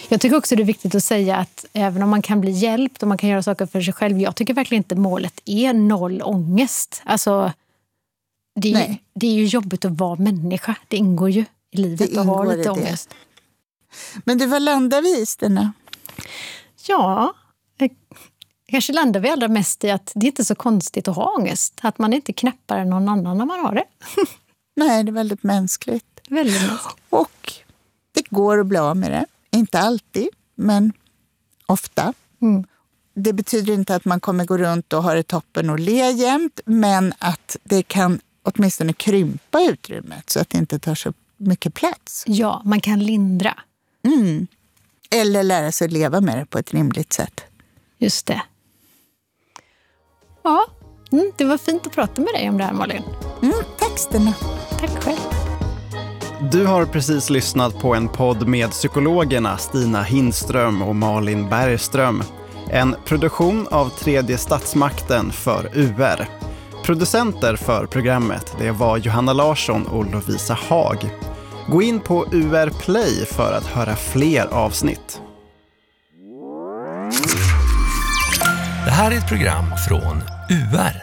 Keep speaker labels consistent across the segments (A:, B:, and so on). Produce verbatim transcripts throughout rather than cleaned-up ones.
A: Jag tycker också det är viktigt att säga att även om man kan bli hjälpt och man kan göra saker för sig själv, jag tycker verkligen inte målet är noll ångest. Alltså, det är, ju, det är ju jobbigt att vara människa. Det ingår ju i livet att ha lite ångest.
B: Men du, vad landar vi i, Stina?
A: Ja, kanske landar vi allra mest i att det är inte så konstigt att ha ångest. Att man inte knappar någon annan när man har det.
B: Nej, det är väldigt mänskligt.
A: Väldigt mänskligt.
B: Och det går att bli av med det. Inte alltid, men ofta. Mm. Det betyder inte att man kommer gå runt och ha det toppen och le jämt, men att det kan åtminstone krympa utrymmet så att det inte tar så mycket plats.
A: Ja, man kan lindra.
B: Mm. Eller lära sig leva med det på ett rimligt sätt.
A: Just det. Ja, mm, det var fint att prata med dig om det här, Malin.
B: Mm, tack, Stina.
A: Tack själv.
C: Du har precis lyssnat på en podd med psykologerna Stina Hindström och Malin Bergström. En produktion av Tredje statsmakten för U R. Producenter för programmet, det var Johanna Larsson och Lovisa Haag. Gå in på U R Play för att höra fler avsnitt.
D: Det här är ett program från U R.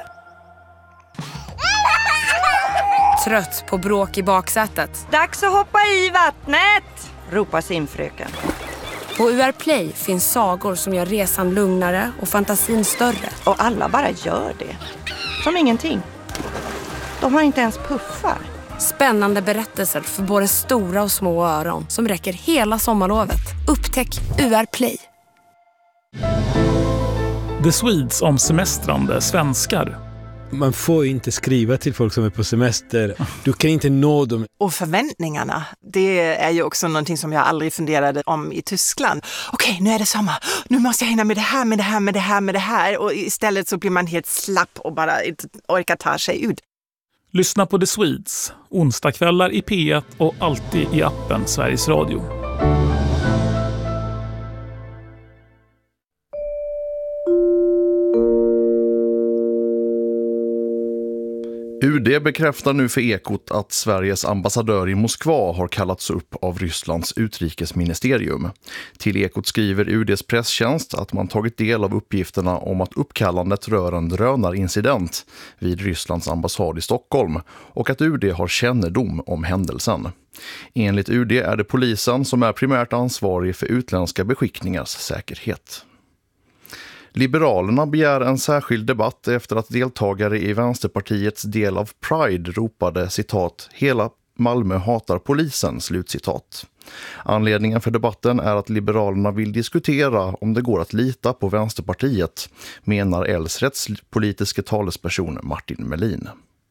E: Trött på bråk i baksätet.
F: Dags att hoppa i vattnet, ropar simfröken.
E: På U R Play finns sagor som gör resan lugnare och fantasin större.
F: Och alla bara gör det. Som ingenting. De har inte ens puffar.
E: Spännande berättelser för både stora och små öron som räcker hela sommarlovet. Upptäck U R Play.
G: The Swedes om semestrande svenskar.
H: Man får inte skriva till folk som är på semester. Du kan inte nå dem.
I: Och förväntningarna, det är ju också någonting som jag aldrig funderade om i Tyskland. Okej, nu är det sommar. Nu måste jag hinna med det här, med det här, med det här, med det här. Och istället så blir man helt slapp och bara inte orkar ta sig ut.
G: Lyssna på The Swedes, onsdagskvällar i P ett och alltid i appen Sveriges Radio.
J: U D bekräftar nu för Ekot att Sveriges ambassadör i Moskva har kallats upp av Rysslands utrikesministerium. Till Ekot skriver U D:s presstjänst att man tagit del av uppgifterna om att uppkallandet rör en drönarincident vid Rysslands ambassad i Stockholm och att U D har kännedom om händelsen. Enligt U D är det polisen som är primärt ansvarig för utländska beskickningars säkerhet. Liberalerna begär en särskild debatt efter att deltagare i Vänsterpartiets del av Pride ropade citat "Hela Malmö hatar polisen", slutcitat. Anledningen för debatten är att Liberalerna vill diskutera om det går att lita på Vänsterpartiet, menar L:s rättspolitiska talesperson Martin Melin.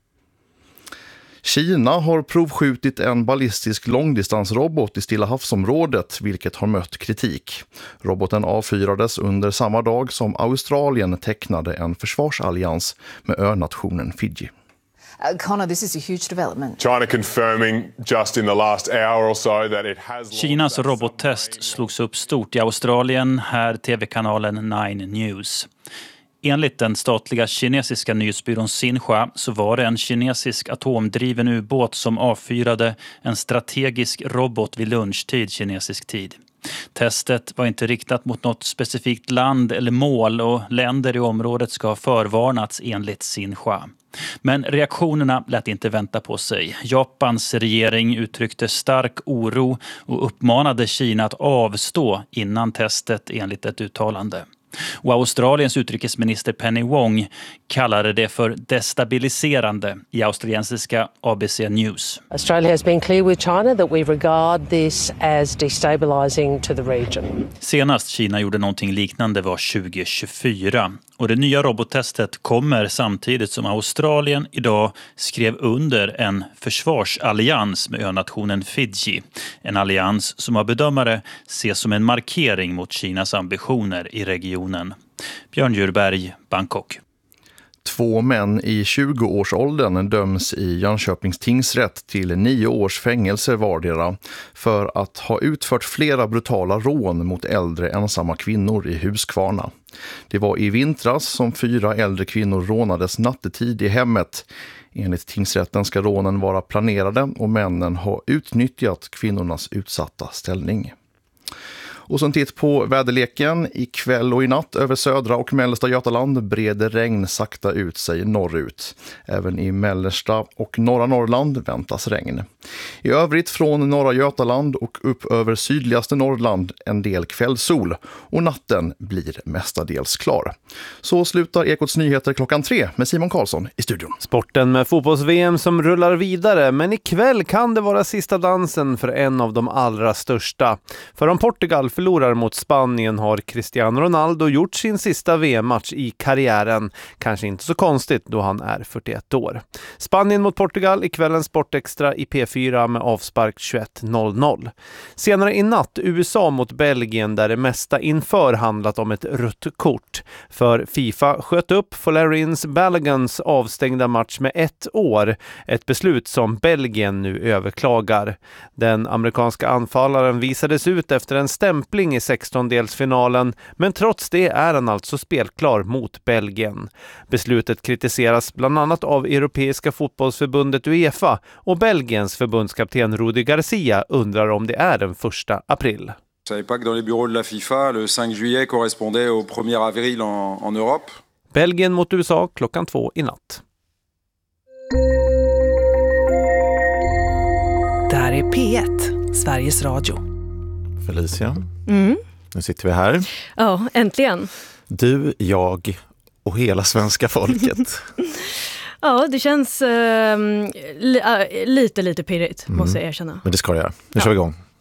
J: Kina har provskjutit en ballistisk långdistansrobot i Stilla havsområdet, vilket har mött kritik. Roboten avfyrades under samma dag som Australien tecknade en försvarsallians med önationen Fiji.
K: Uh, Connor, this is a huge development.
L: China confirming just in the last hour or so that it has...
M: Kinas robottest slogs upp stort i Australien, här tv-kanalen Nine News. Enligt den statliga kinesiska nyhetsbyrån Xinhua så var det en kinesisk atomdriven ubåt som avfyrade en strategisk robot vid lunchtid kinesisk tid. Testet var inte riktat mot något specifikt land eller mål och länder i området ska ha förvarnats enligt Xinhua. Men reaktionerna lät inte vänta på sig. Japans regering uttryckte stark oro och uppmanade Kina att avstå innan testet enligt ett uttalande. Och Australiens utrikesminister Penny Wong kallade det för destabiliserande i australiensiska A B C News.
N: Australia has been clear with China that we regard this as destabilizing to the region.
M: Senast Kina gjorde någonting liknande var tjugo tjugofyra och det nya robottestet kommer samtidigt som Australien idag skrev under en försvarsallians med önationen Fiji. En allians som av bedömare ses som en markering mot Kinas ambitioner i regionen. Björn Djurberg, Bangkok.
J: Två män i tjugo-årsåldern döms i Jönköpings tingsrätt till nio års fängelse vardera för att ha utfört flera brutala rån mot äldre ensamma kvinnor i Huskvarna. Det var i vintras som fyra äldre kvinnor rånades nattetid i hemmet. Enligt tingsrätten ska rånen vara planerade och männen har utnyttjat kvinnornas utsatta ställning. Och så en titt på väderleken. Ikväll och i natt över södra och mellersta Götaland breder regn sakta ut sig norrut. Även i mellersta och norra Norrland väntas regn. I övrigt från norra Götaland och upp över sydligaste Norrland en del kvällssol. Och natten blir mestadels klar. Så slutar Ekots nyheter klockan tre med Simon Karlsson i studion.
O: Sporten med fotbolls-V M som rullar vidare, men ikväll kan det vara sista dansen för en av de allra största. För om Portugal förlorar mot Spanien har Cristiano Ronaldo gjort sin sista V M-match i karriären. Kanske inte så konstigt då han är fyrtioett år. Spanien mot Portugal i kvällens Sportextra i P fyra med avspark tjugoett noll noll. Senare i natt U S A mot Belgien där det mesta inför handlat om ett rött kort. För FIFA sköt upp Follarins Ballagans avstängda match med ett år. Ett beslut som Belgien nu överklagar. Den amerikanska anfallaren visades ut efter en stämpling i sextondelsfinalen, men trots det är han alltså spelklar mot Belgien. Beslutet kritiseras bland annat av Europeiska fotbollsförbundet UEFA och Belgiens förbundskapten Rudi Garcia undrar om det är den första april.
P: Je savais pas que dans les bureaux de la FIFA, le cinq juillet correspondait au premier avril en, en Europe.
O: Belgien mot U S A klockan två i natt.
Q: Det här är P ett, Sveriges Radio.
R: Felicia,
S: Mm.
R: nu sitter vi här.
S: Ja, äntligen.
R: Du, jag och hela svenska folket.
S: Ja, det känns eh, li- äh, lite, lite pirrigt,
R: Mm.
S: måste jag erkänna.
R: Men det ska jag göra. Nu kör vi igång.